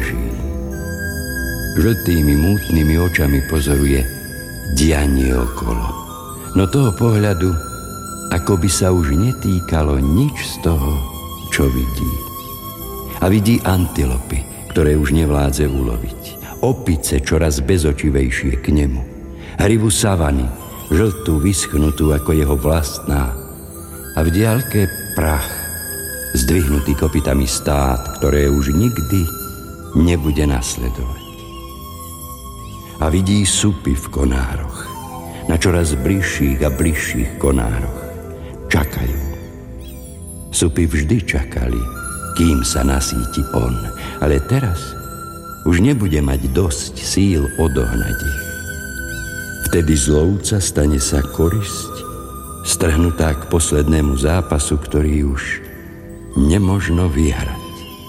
leží. Žltými, mútnymi očami pozoruje dianie okolo. No toho pohľadu, ako by sa už netýkalo nič z toho, čo vidí. A vidí antilopy, ktoré už nevládze uloviť. Opice čoraz bezočivejšie k nemu. Hrivu savany, žltú, vyschnutú ako jeho vlastná. A v diaľke prach, zdvihnutý kopytami stád, ktoré už nikdy nebude nasledovať. A vidí supy v konároch, na čoraz bližších a bližších konároch. Čakajú. Supy vždy čakali, kým sa nasíti on, ale teraz už nebude mať dosť síl odohnať ich. Vtedy z lovca stane sa korisť, strhnutá k poslednému zápasu, ktorý už nemožno vyhrať.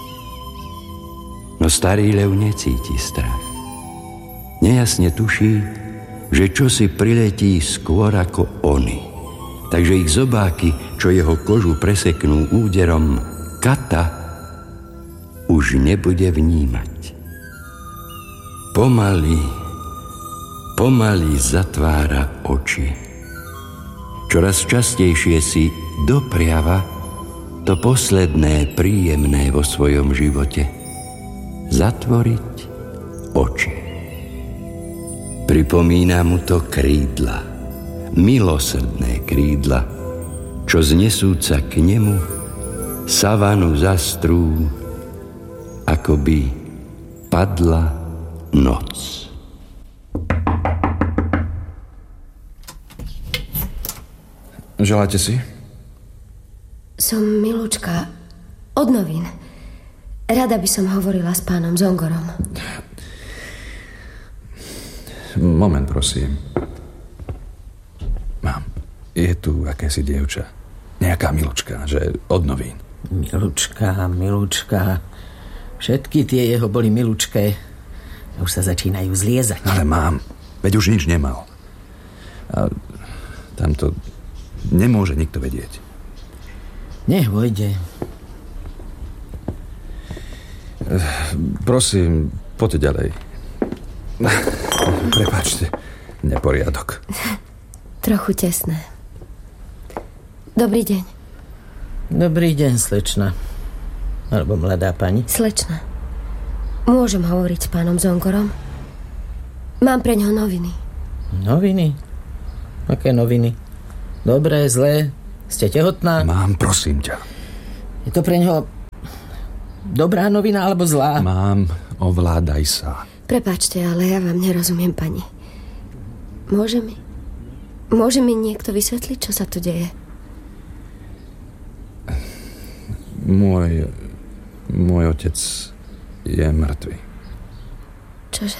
No starý lev necíti strach. Nejasne tuší, že čosi priletí skôr ako oni. Takže ich zobáky, čo jeho kožu preseknú úderom kata, už nebude vnímať. Pomaly zatvára oči. Čoraz častejšie si dopriava to posledné príjemné vo svojom živote. Zatvoriť oči. Pripomína mu to krídla, milosrdné krídla, čo znesúca k nemu savanu zastrú, ako by padla noc. Želáte si? Som Milučka od novín. Rada by som hovorila s pánom Zongorom. Moment, prosím. Mám. Je tu akési dievča. Nejaká Milučka, že od novín. Milučka. Všetky tie jeho boli milučké. Už sa začínajú zliezať. Ale mám. Veď už nič nemal. A tamto nemôže nikto vedieť. Nech vojde. Prosím, poďte ďalej. Prepáčte, neporiadok. Trochu tesné. Dobrý deň. Dobrý deň, slečna. Alebo mladá pani. Slečna. Môžem hovoriť s pánom Zongorom? Mám pre ňoho noviny. Noviny? Aké noviny? Dobré, zlé? Ste tehotná? Mám, prosím ťa. Je to pre ňoho dobrá novina alebo zlá? Mám, ovládaj sa. Prepáčte, ale ja vám nerozumiem, pani. Môže mi niekto vysvetliť, čo sa tu deje? Môj otec je mŕtvy. Čože?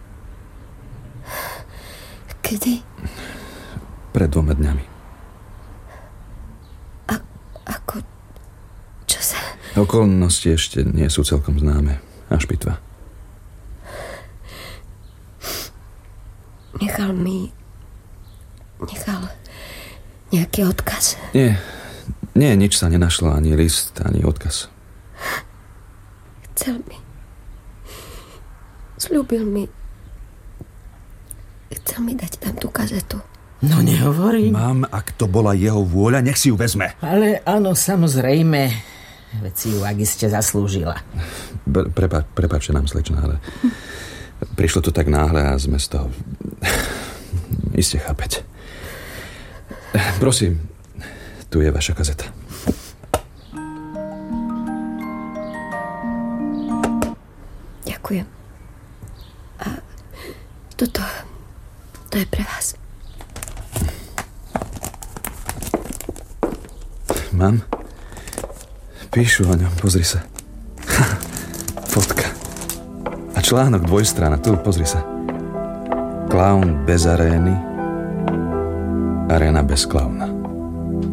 Kedy? Pred 2 dňami. Ako? Čo sa? Okolnosti ešte nie sú celkom známe. Až pitva. Nechal nejaký odkaz? Nie, nič sa nenašlo, ani list, ani odkaz. Sľúbil mi chcel mi dať tam tú kazetu. No nehovorím. Mám, ak to bola jeho vôľa, nech si ju vezme. Ale áno, samozrejme. Veď si ju, ak iste zaslúžila. Prepáčte nám, slečna, ale prišlo to tak náhle a sme z toho... Iste chápeť. Prosím, tu je vaša kazeta. Ďakujem. A to je pre vás. Mám? Píšu o ňom, pozri sa. Fotka. A článok 2 strana, tu, pozri sa. Klaun bez arény, aréna bez klauna.